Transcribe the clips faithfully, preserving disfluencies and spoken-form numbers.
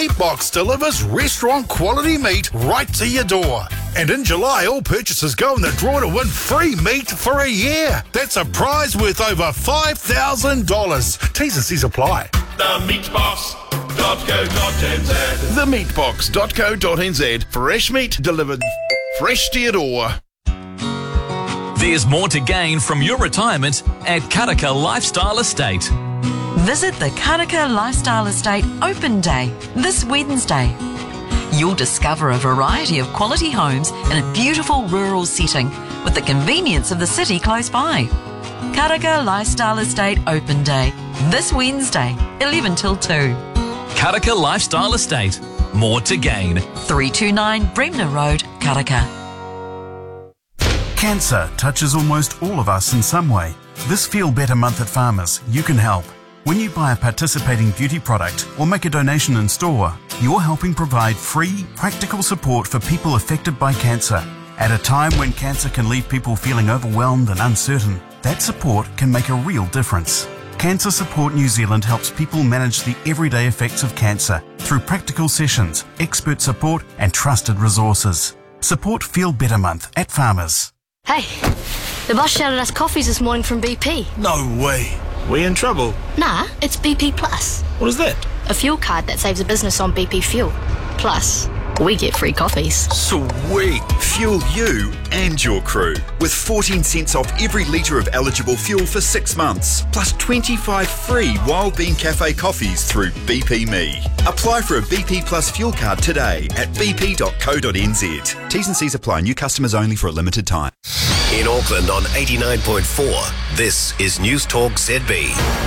Meatbox delivers restaurant quality meat right to your door. And in July, all purchases go in the draw to win free meat for a year. That's a prize worth over five thousand dollars. T's and C's apply. The meatbox dot co dot n z. the meatbox dot co dot n z. Fresh meat delivered fresh to your door. There's more to gain from your retirement at Karaka Lifestyle Estate. Visit the Karaka Lifestyle Estate Open Day this Wednesday. You'll discover a variety of quality homes in a beautiful rural setting with the convenience of the city close by. Karaka Lifestyle Estate Open Day this Wednesday, eleven till two. Karaka Lifestyle Estate. More to gain. three two nine Bremner Road, Karaka. Cancer touches almost all of us in some way. This Feel Better month at Farmers, you can help. When you buy a participating beauty product or make a donation in store, you're helping provide free, practical support for people affected by cancer. At a time when cancer can leave people feeling overwhelmed and uncertain, that support can make a real difference. Cancer Support New Zealand helps people manage the everyday effects of cancer through practical sessions, expert support and trusted resources. Support Feel Better Month at Farmers. Hey, the boss shouted us coffees this morning from B P. No way. We in trouble? Nah, it's B P Plus. What is that? A fuel card that saves a business on B P fuel. Plus, we get free coffees. Sweet! Fuel you and your crew with fourteen cents off every litre of eligible fuel for six months, plus twenty-five free Wild Bean Cafe coffees through B P Me. Apply for a B P Plus fuel card today at b p dot co dot n z. T's and C's apply. New customers only for a limited time. In Auckland on eighty-nine point four, this is News Talk Z B.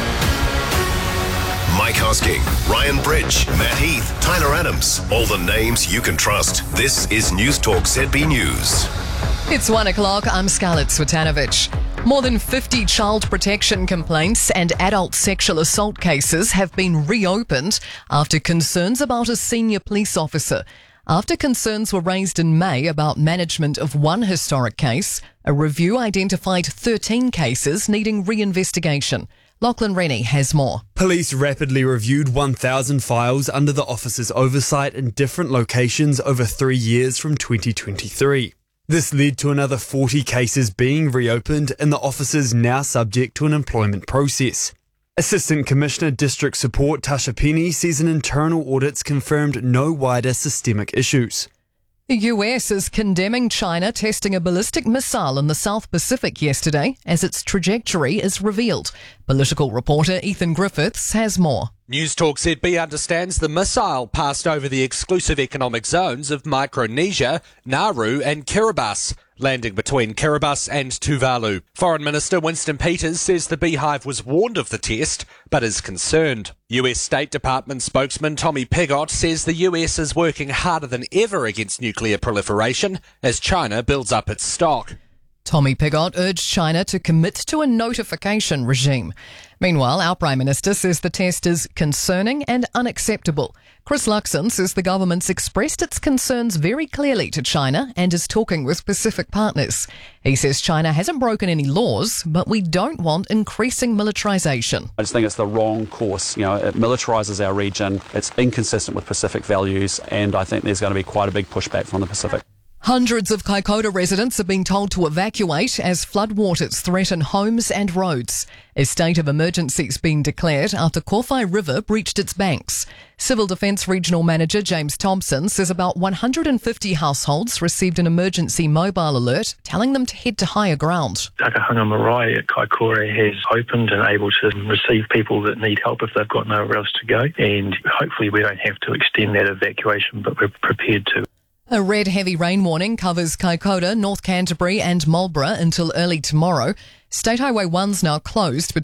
Mike Hosking, Ryan Bridge, Matt Heath, Tyler Adams. All the names you can trust. This is News Talk Z B News. It's one o'clock. I'm Scarlett Swetanovich. More than fifty child protection complaints and adult sexual assault cases have been reopened after concerns about a senior police officer. After concerns were raised in May about management of one historic case, a review identified thirteen cases needing reinvestigation. Lachlan Rennie has more. Police rapidly reviewed one thousand files under the officer's oversight in different locations over three years from twenty twenty-three. This led to another forty cases being reopened and the officers now subject to an employment process. Assistant Commissioner District Support Tasha Penny says an internal audit's confirmed no wider systemic issues. The U S is condemning China testing a ballistic missile in the South Pacific yesterday as its trajectory is revealed. Political reporter Ethan Griffiths has more. News Talk Z B understands the missile passed over the exclusive economic zones of Micronesia, Nauru and Kiribati, landing between Kiribati and Tuvalu. Foreign Minister Winston Peters says the Beehive was warned of the test, but is concerned. U S State Department spokesman Tommy Pigott says the U S is working harder than ever against nuclear proliferation as China builds up its stock. Tommy Pigott urged China to commit to a notification regime. Meanwhile, our Prime Minister says the test is concerning and unacceptable. Chris Luxon says the government's expressed its concerns very clearly to China and is talking with Pacific partners. He says China hasn't broken any laws, but we don't want increasing militarisation. I just think it's the wrong course. You know, it militarises our region, it's inconsistent with Pacific values, and I think there's going to be quite a big pushback from the Pacific. Hundreds of Kaikoura residents are being told to evacuate as floodwaters threaten homes and roads. A state of emergency is being declared after Kowhai River breached its banks. Civil Defence Regional Manager James Thompson says about one hundred fifty households received an emergency mobile alert telling them to head to higher ground. Takahanga Marae at Kaikoura has opened and able to receive people that need help if they've got nowhere else to go, and hopefully we don't have to extend that evacuation, but we're prepared to. A red heavy rain warning covers Kaikoura, North Canterbury and Marlborough until early tomorrow. State Highway one's now closed